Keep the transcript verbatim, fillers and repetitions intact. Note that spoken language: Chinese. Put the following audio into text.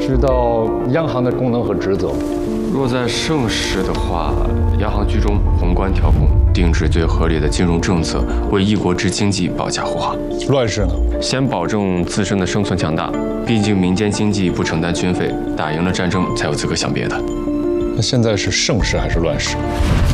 知道央行的功能和职责吗？ 若在盛世的话，央行居中，宏观调控，定制最合理的金融政策，为一国之经济保驾护航。 乱世呢？ 先保证自身的生存强大，毕竟民间经济不承担军费，打赢了战争才有资格想别的。 那现在是盛世还是乱世？